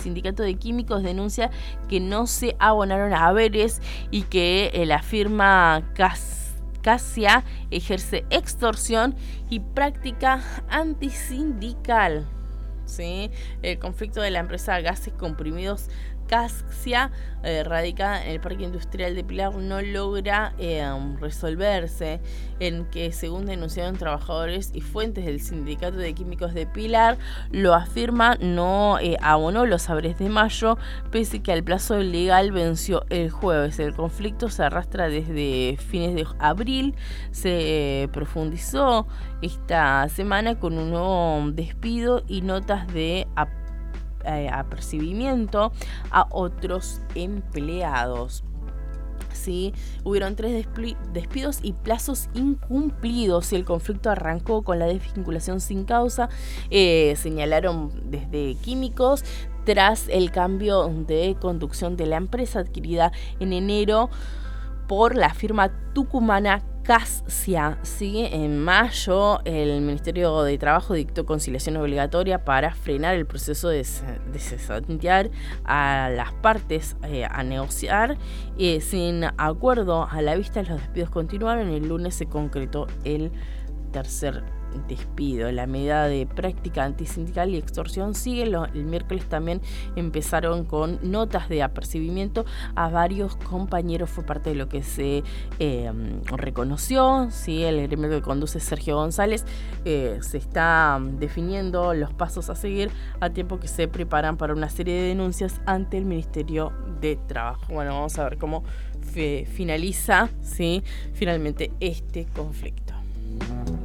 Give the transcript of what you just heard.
sindicato de químicos denuncia que no se abonaron haberes y que la firma Casia ejerce extorsión y práctica antisindical. ¿Sí? El conflicto de la empresa Gases Comprimidos Casia, radicada en el Parque Industrial de Pilar, no logra resolverse, en que, según denunciaron trabajadores y fuentes del Sindicato de Químicos de Pilar, lo afirma, no abonó los haberes de mayo, pese que el plazo legal venció el jueves. El conflicto se arrastra desde fines de abril, se profundizó esta semana con un nuevo despido y notas de apercibimiento a otros empleados. Sí, hubieron 3 despidos y plazos incumplidos y el conflicto arrancó con la desvinculación sin causa, señalaron desde Químicos, tras el cambio de conducción de la empresa adquirida en enero por la firma tucumana Casia. ¿Sí? En mayo, el Ministerio de Trabajo dictó conciliación obligatoria para frenar el proceso de cesantear a las partes a negociar. Sin acuerdo a la vista, los despidos continuaron. El lunes se concretó el tercer despido. La medida de práctica antisindical y extorsión sigue. El miércoles también empezaron con notas de apercibimiento a varios compañeros. Fue parte de lo que se reconoció. ¿Sí? El gremio que conduce Sergio González se está definiendo los pasos a seguir a tiempo que se preparan para una serie de denuncias ante el Ministerio de Trabajo. Bueno, vamos a ver cómo finaliza, ¿sí?, finalmente este conflicto.